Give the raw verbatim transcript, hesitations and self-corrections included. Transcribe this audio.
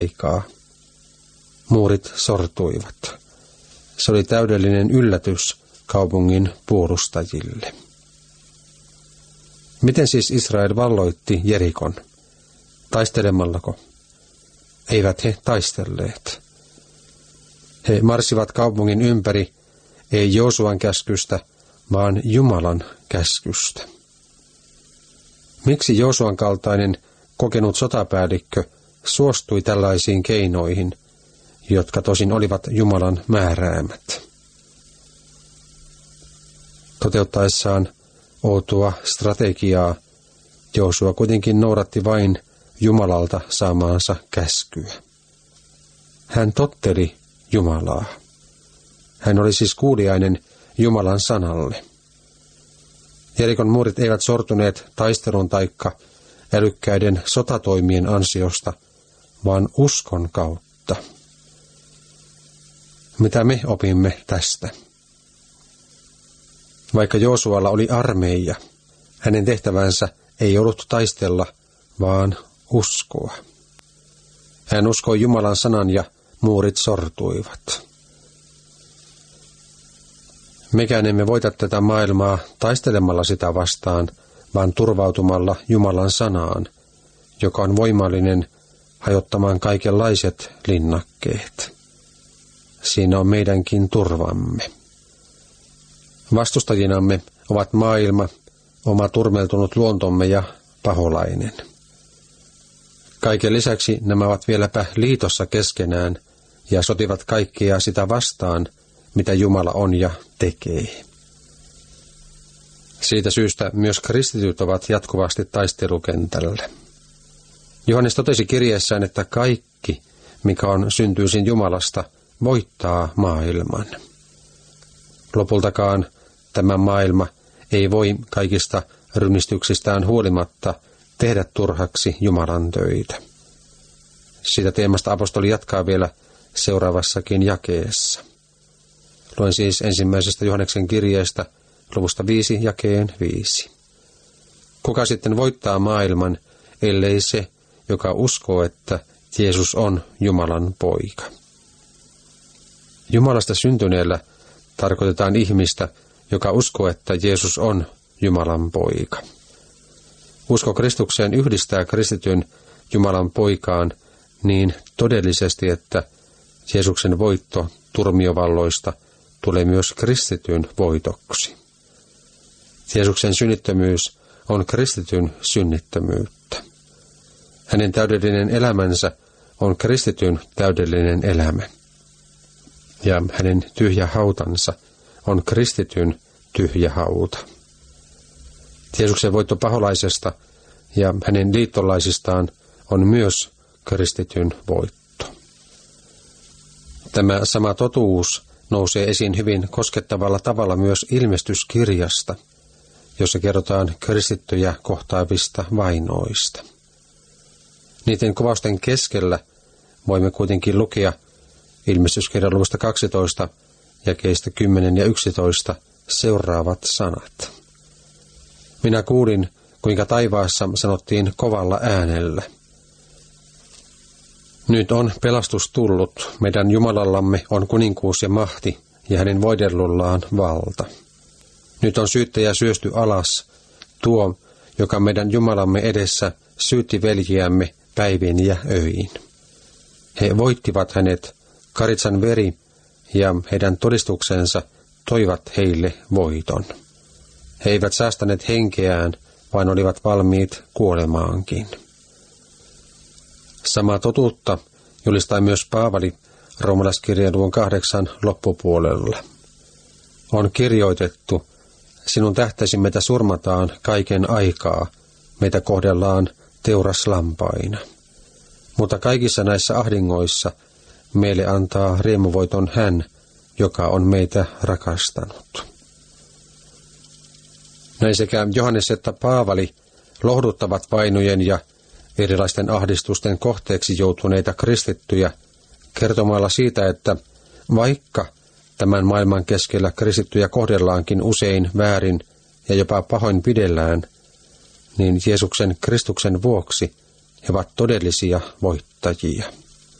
aikaa. Muurit sortuivat. Se oli täydellinen yllätys kaupungin puolustajille. Miten siis Israel valloitti Jerikon? Taistelemallako? Eivät he taistelleet. He marssivat kaupungin ympäri, ei Joosuan käskystä, vaan Jumalan käskystä. Miksi Joosuan kaltainen kokenut sotapäällikkö suostui tällaisiin keinoihin, jotka tosin olivat Jumalan määräämät? Toteuttaessaan outoa strategiaa Joosua kuitenkin noudatti vain Jumalalta saamaansa käskyä. Hän totteli Jumalaa. Hän oli siis kuuliainen Jumalan sanalle. Jerikon muurit eivät sortuneet taistelun taikka älykkäiden sotatoimien ansiosta, vaan uskon kautta. Mitä me opimme tästä? Vaikka Joosualla oli armeija, hänen tehtävänsä ei ollut taistella, vaan uskoa. Hän uskoi Jumalan sanan ja muurit sortuivat. Mekään emme voita tätä maailmaa taistelemalla sitä vastaan, vaan turvautumalla Jumalan sanaan, joka on voimallinen hajottamaan kaikenlaiset linnakkeet. Siinä on meidänkin turvamme. Vastustajinamme ovat maailma, oma turmeltunut luontomme ja paholainen. Kaiken lisäksi nämä ovat vieläpä liitossa keskenään ja sotivat kaikkea sitä vastaan, mitä Jumala on ja tekee. Siitä syystä myös kristityt ovat jatkuvasti taistelukentällä. Johannes totesi kirjeessään, että kaikki, mikä on syntyisin Jumalasta, voittaa maailman. Lopultakaan tämä maailma ei voi kaikista rynistyksistään huolimatta tehdä turhaksi Jumalan töitä. Siitä teemasta apostoli jatkaa vielä seuraavassakin jakeessa. Luen siis ensimmäisestä Johanneksen kirjeestä luvusta viisi jakeen viisi. Kuka sitten voittaa maailman, ellei se, joka uskoo, että Jeesus on Jumalan poika? Jumalasta syntyneellä tarkoitetaan ihmistä, joka uskoo, että Jeesus on Jumalan poika. Usko Kristukseen yhdistää kristityn Jumalan poikaan niin todellisesti, että Jeesuksen voitto turmiovalloista tulee myös kristityn voitoksi. Jeesuksen synnittömyys on kristityn synnittömyyttä. Hänen täydellinen elämänsä on kristityn täydellinen elämä. Ja hänen tyhjä hautansa on kristityn tyhjä hauta. Jeesuksen voitto paholaisesta ja hänen liittolaisistaan on myös kristityn voitto. Tämä sama totuus nousee esiin hyvin koskettavalla tavalla myös ilmestyskirjasta, jossa kerrotaan kristittyjä kohtaavista vainoista. Niiden kuvausten keskellä voimme kuitenkin lukea ilmestyskirjan luvusta kaksitoista, jakeista kymmenen ja yksitoista seuraavat sanat. Minä kuulin, kuinka taivaassa sanottiin kovalla äänellä. Nyt on pelastus tullut, meidän Jumalallamme on kuninkuus ja mahti, ja hänen voidellullaan valta. Nyt on syyttäjä syösty alas, tuo, joka meidän Jumalamme edessä syytti veljiämme päivin ja öin. He voittivat hänet, karitsan veri ja heidän todistuksensa toivat heille voiton. He eivät säästäneet henkeään, vaan olivat valmiit kuolemaankin. Samaa totuutta julistaa myös Paavali roomalaiskirjeen luvun kahdeksan loppupuolella. On kirjoitettu, sinun tähtäsi meitä surmataan kaiken aikaa, meitä kohdellaan teuraslampaina. Mutta kaikissa näissä ahdingoissa meille antaa riemuvoiton hän, joka on meitä rakastanut. Näin sekä Johannes että Paavali lohduttavat vainojen ja erilaisten ahdistusten kohteeksi joutuneita kristittyjä kertomalla siitä, että vaikka tämän maailman keskellä kristittyjä kohdellaankin usein väärin ja jopa pahoin pidellään, niin Jeesuksen Kristuksen vuoksi he ovat todellisia voittajia.